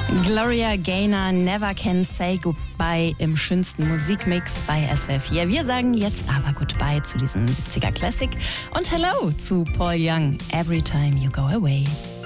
Gloria Gaynor, Never Can Say Goodbye im schönsten Musikmix bei SWR 4. Wir sagen jetzt aber Goodbye zu diesem 70er Classic und Hello zu Paul Young, Every Time You Go Away.